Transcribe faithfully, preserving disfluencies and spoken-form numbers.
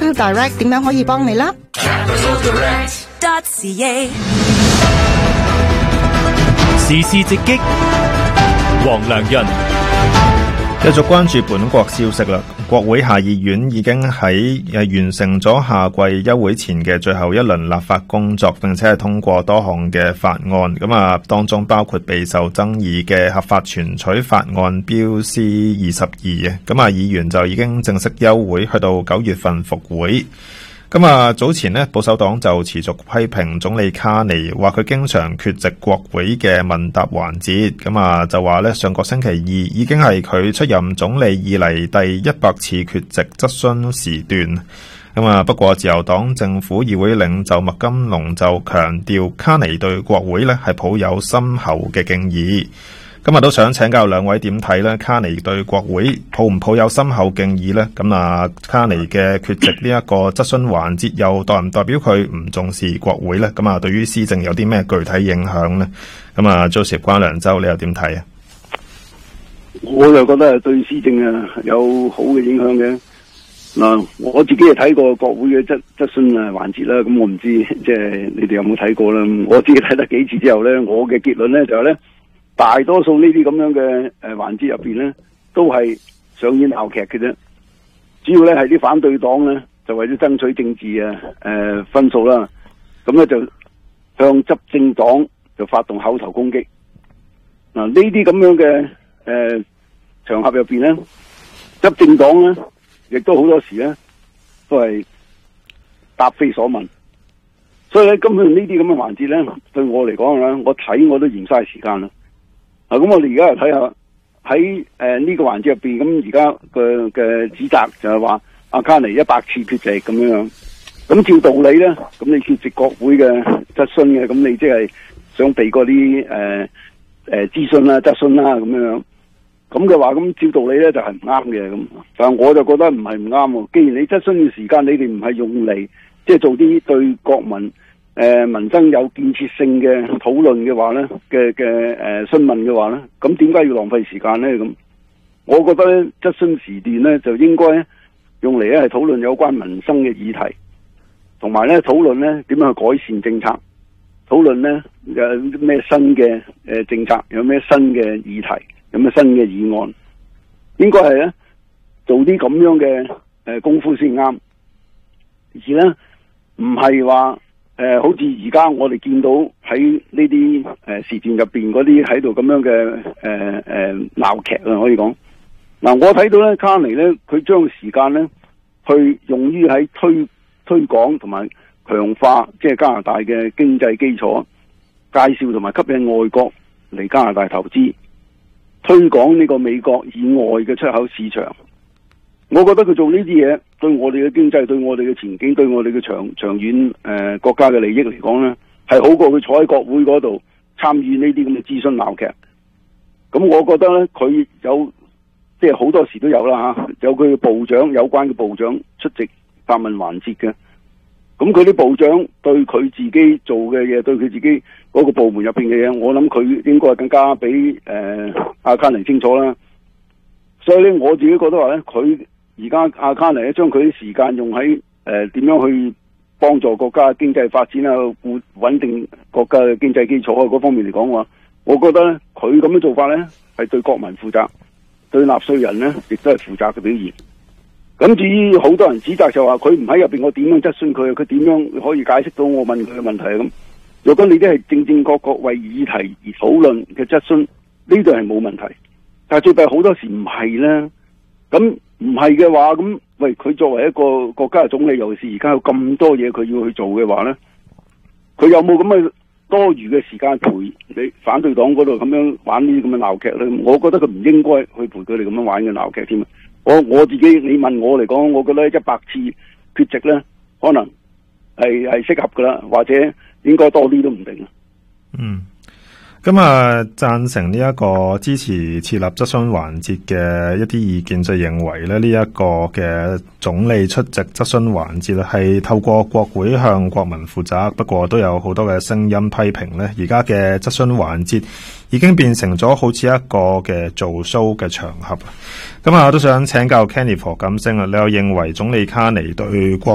Capital Direct 點樣可以幫你啦。 時事直擊，黃良潤繼續關注本國消息啦。國會下議院已經喺誒完成咗夏季休會前嘅最後一輪立法工作，並且係通過多項嘅法案。咁啊，當中包括備受爭議嘅合法存取法案標 C 二十二嘅。咁啊，議員就已經正式休會，去到九月份復會。咁啊，早前呢，保守黨就持續批評總理卡尼，話佢經常缺席國會嘅問答環節。咁啊，就話呢，上個星期二已經係佢出任總理以嚟第一百次缺席質詢時段。咁啊，不過自由黨政府議會領袖麥金龍就強調，卡尼對國會呢係抱有深厚嘅敬意。今日都想請教兩位點睇呢？卡尼對國會抱唔抱有深厚敬意呢？咁啊，卡尼嘅缺席呢一個質詢環節，又代唔代表佢唔重視國會呢？咁啊，對於施政有啲咩具體影響呢？咁啊 ，Joseph 關良洲，你又點睇啊？ 我就覺得係對施政啊有好嘅影響嘅。嗱，我自己係睇過國會嘅質質詢啊環節啦，咁我唔知即係你哋有冇睇過啦。我自己睇得幾次之後呢，我嘅結論呢就係呢。大多數呢啲咁樣嘅誒環節入邊咧，都係上演鬧劇嘅啫。主要咧係啲反對黨咧，就為咗爭取政治啊誒、呃、分數啦，咁咧就向執政黨就發動口頭攻擊。嗱、呃，呢啲咁樣嘅誒、呃、場合入邊咧，執政黨咧亦都好多時咧都係答非所問。所以咧，根本呢啲咁嘅環節咧，對我嚟講咧，我睇我都嫌嘥時間啦。啊，咁我哋而家嚟睇下喺誒呢個環節入邊，咁而家嘅嘅指責就係話阿卡尼一百次缺席咁樣樣，咁照道理咧，咁你缺席國會嘅質詢嘅，咁你即係想避過啲誒誒諮詢啦、質詢啦咁樣樣，咁嘅話，咁照道理咧就係唔啱嘅咁，但係我就覺得唔係唔啱喎。既然你質詢嘅時間，你哋唔係用嚟即係做啲對國民誒、呃，民生有建設性嘅討論嘅話咧，嘅嘅誒詢問嘅話咧，咁點解要浪費時間咧？咁我覺得咧，質詢時段咧就應該用嚟咧係討論有關民生嘅議題，同埋咧討論咧點樣去改善政策，討論咧有咩新嘅誒政策，有咩新嘅議題，有咩新嘅議案，應該係咧做啲咁樣嘅誒功夫先啱，而咧唔係話。誒、呃，好似而家我哋見到喺呢啲誒時段入邊嗰啲喺度咁樣嘅誒誒鬧劇啊，可以講嗱、呃，我睇到咧卡尼咧，佢將時間咧去用於喺推推廣同埋強化即係加拿大嘅經濟基礎，介紹同埋吸引外國嚟加拿大投資，推廣呢個美國以外嘅出口市場。我覺得佢做呢啲嘢，對我哋嘅經濟、對我哋嘅前景、對我哋嘅長長遠誒、呃、國家嘅利益嚟講咧，係好過佢坐喺國會嗰度參與呢啲咁嘅諮詢鬧劇。咁我覺得咧，佢有即係好多時都有啦吓，有佢嘅部長有關嘅部長出席答問環節嘅。咁佢啲部長對佢自己做嘅嘢，對佢自己嗰個部門入邊嘅嘢，我諗佢應該係更加比誒阿卡尼清楚啦。所以咧，我自己覺得話咧，佢。而家阿卡尼咧，將佢啲時間用喺誒點樣去幫助國家經濟發展啊，固穩定國家嘅經濟基礎啊嗰方面嚟講話，我覺得咧佢咁樣做法咧係對國民負責，對納稅人咧亦都係負責嘅表現。咁至於好多人指責就話佢唔喺入邊，我點樣質詢佢？佢點樣可以解釋到我問佢嘅問題咁？如果你啲係正正確確為議題而討論嘅質詢，呢度係冇問題。但係最弊好多時唔係咧，咁。唔係嘅話，咁喂，佢作為一個國家嘅總理，尤其是而家有咁多嘢佢要去做嘅話咧，佢有冇咁嘅多餘嘅時間陪你反對黨嗰度咁樣玩呢啲咁嘅鬧劇咧？我覺得佢唔應該去陪佢哋咁樣玩嘅鬧劇添。我我自己，你問我嚟講，我覺得一百次缺席咧，可能係係適合噶啦，或者應該多啲都唔定。 嗯。咁啊，贊成呢一個支持設立質詢環節嘅一啲意見，就認為咧呢一個嘅總理出席質詢環節咧係透過國會向國民負責。不過都有好多嘅聲音批評咧，而家嘅質詢環節已經變成咗好似一個嘅做 show 嘅場合。咁啊，我都想請教 Kenny 何錦星啊，你又認為總理卡尼對國